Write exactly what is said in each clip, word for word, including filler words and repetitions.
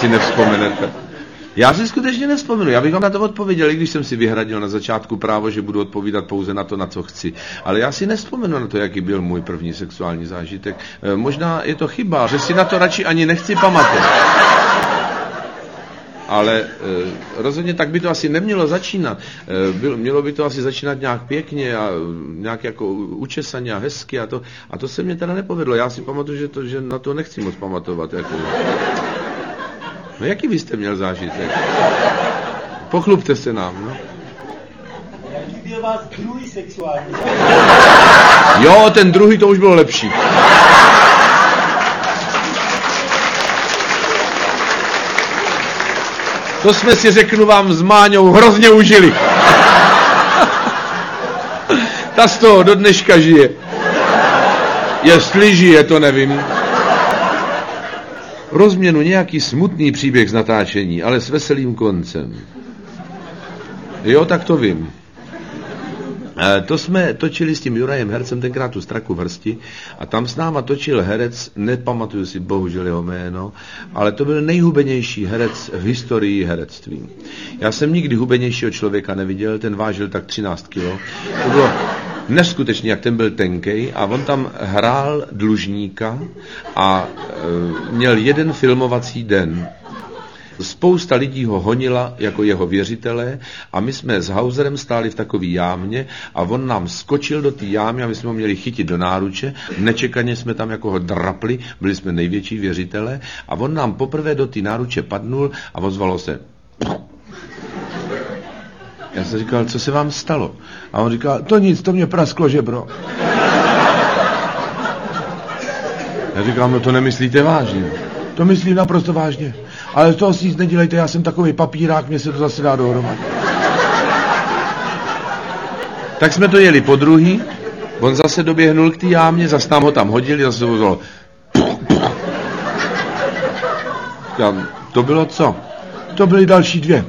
si nevzpomenete. Já si skutečně nevzpomenu, já bych vám na to odpověděl, i když jsem si vyhradil na začátku právo, že budu odpovídat pouze na to, na co chci. Ale já si nevzpomenu na to, jaký byl můj první sexuální zážitek. E, možná je to chyba, že si na to radši ani nechci pamatovat. Ale e, rozhodně tak by to asi nemělo začínat. E, byl, mělo by to asi začínat nějak pěkně a nějak jako učesaně a hezky a to, a to se mě teda nepovedlo. Já si pamatuju, že, to, že na to nechci moc pamatovat. Jako. No jaký vy jste měl zážitek? Pochlubte se nám, no. Jaký byl vás druhý sexuální? Jo, ten druhý to už bylo lepší. To jsme si, řeknu vám, s Máňou hrozně užili. Ta z toho do dneška žije. Jestli žije, to nevím. Rozměnu nějaký smutný příběh z natáčení, ale s veselým koncem. Jo, tak to vím. E, to jsme točili s tím Jurajem Hercem tenkrát tu Straku v hrsti a tam s náma točil herec, nepamatuju si bohužel jeho jméno, ale to byl nejhubenější herec v historii herectví. Já jsem nikdy hubenějšího člověka neviděl, ten vážil tak třináct kilo. To bylo neskutečně, jak ten byl tenkej a on tam hrál dlužníka a e, měl jeden filmovací den. Spousta lidí ho honila jako jeho věřitelé a my jsme s Hauserem stáli v takový jámě a on nám skočil do té jámy a my jsme ho měli chytit do náruče. Nečekaně jsme tam jako ho drapli, byli jsme největší věřitelé a on nám poprvé do té náruče padnul a ozvalo se. Já jsem říkal, co se vám stalo? A on říkal, to nic, to mě prasklo žebro. Já říkám, no to nemyslíte vážně. To myslím naprosto vážně. Ale z toho si nic nedělejte, já jsem takový papírák, mě se to zase dá dohromady. Tak jsme to jeli po druhý, on zase doběhnul k té jámě, zase nám ho tam hodili, zase to vzalo. To bylo co? To byly další dvě.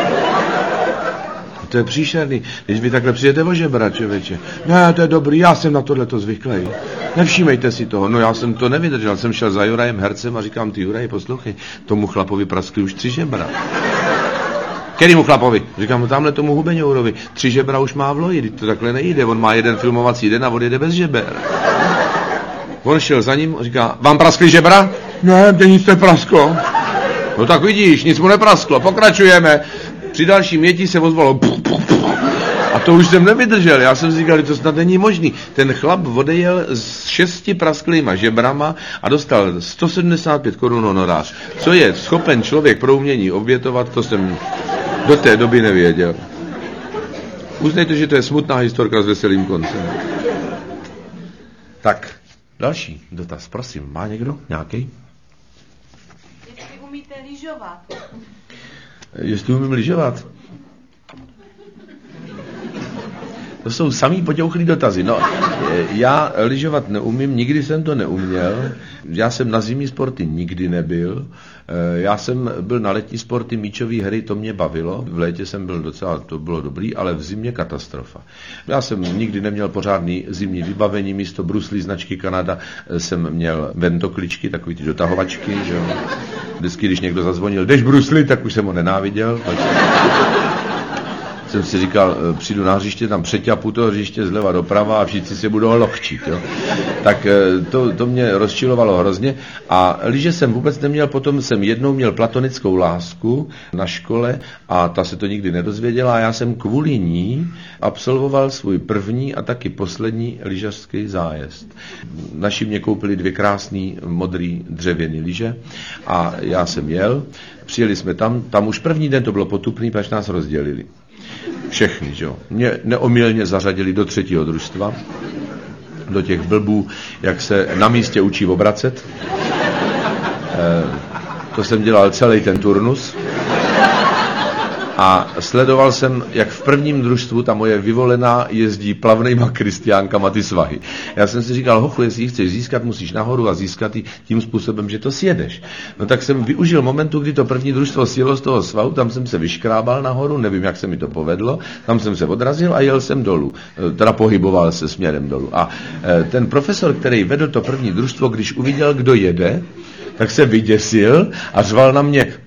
To je příšerný, když vy takhle přijdete o žebra, člověče. Ne, to je dobrý, já jsem na tohleto zvyklý. Nevšímejte si toho. No já jsem to nevydržel, jsem šel za Jurajem Hercem a říkám, ty Juraj, poslouchej, tomu chlapovi praskly už tři žebra. Kterýmu chlapovi? Říkám, no tamhle tomu Hubeňourovi, tři žebra už má v loji, to takhle nejde, on má jeden filmovací den a odjede bez žeber. On šel za ním a říká, vám praskly žebra? Ne, mě nic neprasklo. No tak vidíš, nic mu neprasklo, pokračujeme. Při dalším jetí se ozvalo a to už jsem nevydržel, já jsem si říkal, to snad není možný. Ten chlap odejel s šesti prasklýma žebrama a dostal sto sedmdesát pět korun honorář. Co je schopen člověk pro umění obětovat, to jsem do té doby nevěděl. Uznejte, že to je smutná historka s veselým koncem. Tak, další dotaz, prosím, má někdo nějaký? Jestli umíte lyžovat. Jestli umím lyžovat. To jsou samý potěuchlý dotazy. No, já lyžovat neumím, nikdy jsem to neuměl. Já jsem na zimní sporty nikdy nebyl. Já jsem byl na letní sporty, míčové hry, to mě bavilo. V létě jsem byl docela, to bylo dobrý, ale v zimě katastrofa. Já jsem nikdy neměl pořádný zimní vybavení, místo bruslí značky Kanada jsem měl ventokličky, takový ty dotahovačky, že jo. Vždycky, když někdo zazvonil, jdeš brusli, tak už jsem ho nenáviděl. Jsem si říkal, přijdu na hřiště, tam přeťapu to hřiště zleva doprava a všichni se budou lokčit. Jo? Tak to, to mě rozčilovalo hrozně. A lyže jsem vůbec neměl, potom jsem jednou měl platonickou lásku na škole a ta se to nikdy nedozvěděla a já jsem kvůli ní absolvoval svůj první a taky poslední lyžařský zájezd. Naši mě koupili dvě krásný modrý dřevěný lyže a já jsem jel, přijeli jsme tam, tam už první den to bylo potupný, protože nás rozdělili. Všechny, že jo. Mě neomylně zařadili do třetího družstva, do těch blbů, jak se na místě učí obracet. E, to jsem dělal celý ten turnus. A sledoval jsem, jak v prvním družstvu ta moje vyvolená jezdí plavnejma kristiánkama ty svahy. Já jsem si říkal, hochu, jestli ji chceš získat, musíš nahoru a získat ji tím způsobem, že to sjedeš. No tak jsem využil momentu, kdy to první družstvo sjelo z toho svahu, tam jsem se vyškrábal nahoru, nevím, jak se mi to povedlo, tam jsem se odrazil a jel jsem dolů. Teda pohyboval se směrem dolů. A ten profesor, který vedl to první družstvo, když uviděl, kdo jede, tak se vyděsil a řval na mě,